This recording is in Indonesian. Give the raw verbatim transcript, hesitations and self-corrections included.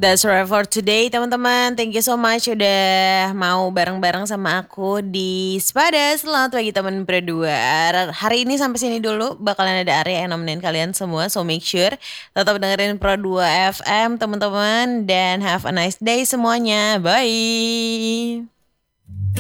That's right for today teman-teman. Thank you so much udah mau bareng-bareng sama aku di Sepada. Selamat pagi teman berdua. Hari ini sampai sini dulu. Bakalan ada Arya yang nemenin kalian semua. So make sure tetap dengerin Pro dua F M teman-teman. Dan have a nice day semuanya. Bye.